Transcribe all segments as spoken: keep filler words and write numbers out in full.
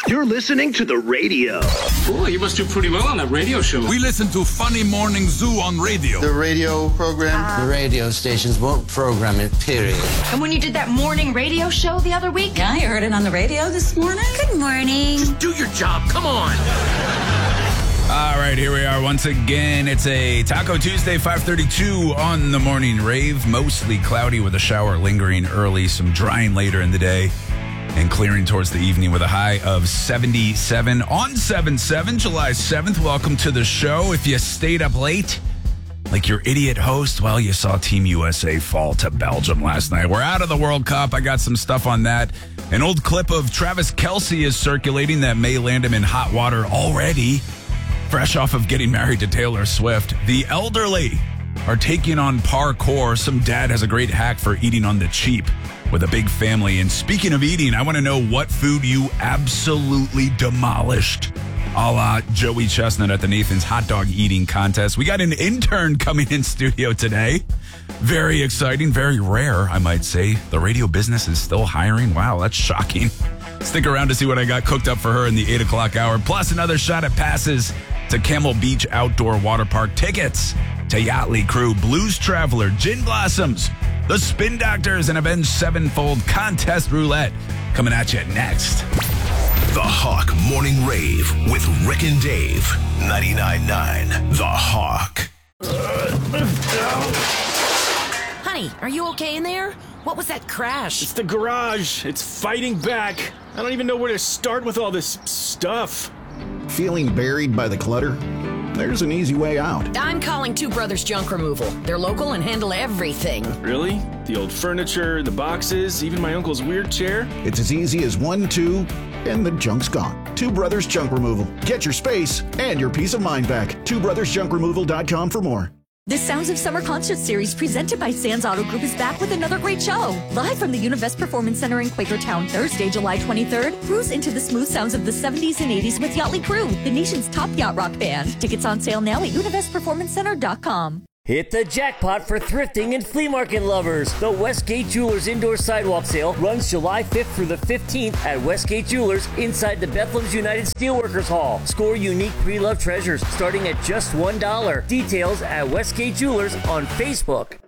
You're listening to the radio. Oh, you must do pretty well on that radio show. We listen to Funny Morning Zoo on radio. The radio program? Uh, the radio stations won't program it, period. And when you did that morning radio show the other week? Yeah, I heard it on the radio this morning. Good morning. Just do your job. Come on. All right, here we are once again. It's a Taco Tuesday, five thirty-two on the morning rave. Mostly cloudy with a shower lingering early, some drying later in the day, and clearing towards the evening with a high of seventy-seven on seven seven, July seventh. Welcome to the show. If you stayed up late, like your idiot host, well, you saw Team U S A fall to Belgium last night. We're out of the World Cup. I got some stuff on that. An old clip of Travis Kelce is circulating that may land him in hot water already, fresh off of getting married to Taylor Swift. The elderly are taking on parkour. Some dad has a great hack for eating on the cheap with a big family. And speaking of eating, I want to know what food you absolutely demolished, a la Joey Chestnut at the Nathan's hot dog eating contest. We got an intern coming in studio today. Very exciting, very rare, I might say. The radio business is still hiring. Wow, that's shocking. Stick around to see what I got cooked up for her in the eight o'clock hour. Plus another shot at passes to Camel Beach Outdoor Water Park, tickets to Yachtly Crew, Blues Traveler, Gin Blossoms, the Spin Doctors, and Avenged Sevenfold Contest Roulette coming at you next. The Hawk Morning Rave with Rick and Dave. ninety-nine point nine The Hawk. Honey, are you okay in there? What was that crash? It's the garage. It's fighting back. I don't even know where to start with all this stuff. Feeling buried by the clutter? There's an easy way out. I'm calling Two Brothers Junk Removal. They're local and handle everything. Really? The old furniture, the boxes, even my uncle's weird chair? It's as easy as one, two, and the junk's gone. Two Brothers Junk Removal. Get your space and your peace of mind back. two brothers junk removal dot com for more. The Sounds of Summer concert series presented by Sands Auto Group is back with another great show. Live from the Univest Performance Center in Quakertown, Thursday, July twenty-third, cruise into the smooth sounds of the seventies and eighties with Yachtly Crew, the nation's top yacht rock band. Tickets on sale now at univest performance center dot com. Hit the jackpot for thrifting and flea market lovers. The Westgate Jewelers Indoor Sidewalk Sale runs July fifth through the fifteenth at Westgate Jewelers inside the Bethlehem's United Steelworkers Hall. Score unique pre-loved treasures starting at just one dollar. Details at Westgate Jewelers on Facebook.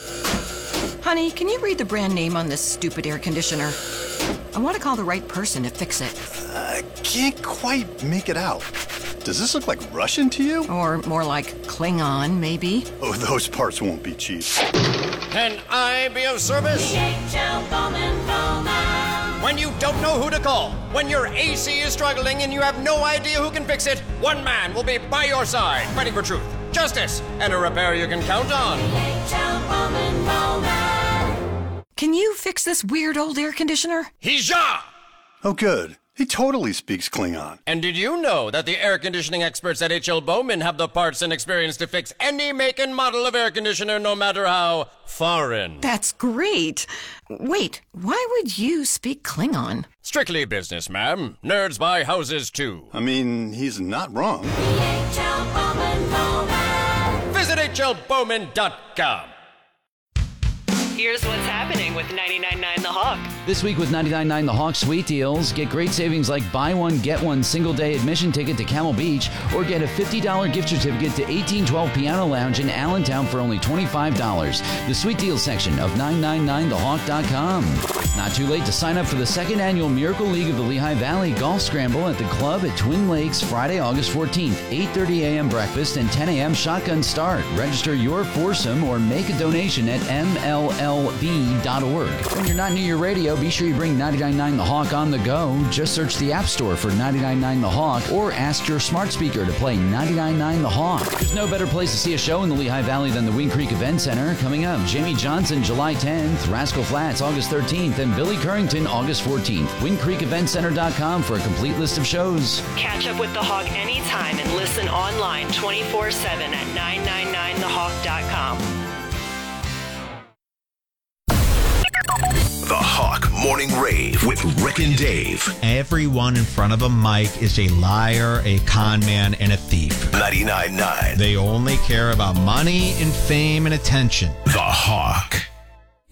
Honey, can you read the brand name on this stupid air conditioner? I want to call the right person to fix it. I can't quite make it out. Does this look like Russian to you? Or more like Klingon, maybe? Oh, those parts won't be cheap. Can I be of service? D H L Bowman Bowman. When you don't know who to call, when your A C is struggling and you have no idea who can fix it, one man will be by your side, fighting for truth, justice, and a repair you can count on. D H L Bowman Bowman. Can you fix this weird old air conditioner? Hija! Oh, good. He totally speaks Klingon. And did you know that the air conditioning experts at H L Bowman have the parts and experience to fix any make and model of air conditioner, no matter how foreign? That's great. Wait, why would you speak Klingon? Strictly business, ma'am. Nerds buy houses, too. I mean, he's not wrong. D H L Bowman Bowman. Visit H L Bowman dot com. Here's what's happening with ninety-nine point nine The Hawk. This week with ninety-nine point nine The Hawk Sweet Deals, get great savings like buy one, get one single-day admission ticket to Camel Beach, or get a fifty dollars gift certificate to eighteen twelve Piano Lounge in Allentown for only twenty-five dollars. The Sweet Deals section of nine nine nine the hawk dot com. Not too late to sign up for the second annual Miracle League of the Lehigh Valley Golf Scramble at the club at Twin Lakes Friday, August fourteenth, eight thirty a.m. breakfast and ten a.m. shotgun start. Register your foursome or make a donation at M L L B dot org. When you're not near your radio, be sure you bring ninety-nine point nine The Hawk on the go. Just search the App Store for ninety-nine point nine The Hawk or ask your smart speaker to play ninety-nine point nine The Hawk. There's no better place to see a show in the Lehigh Valley than the Wing Creek Event Center. Coming up, Jamie Johnson, July tenth, Rascal Flats, August thirteenth, and Billy Currington, August fourteenth. wing creek event center dot com for a complete list of shows. Catch up with The Hawk anytime and listen online twenty-four seven at nine nine nine the hawk dot com. The Hawk Morning Rave with Rick and Dave. Everyone in front of a mic is a liar, a con man, and a thief. ninety-nine point nine. They only care about money and fame and attention. The Hawk.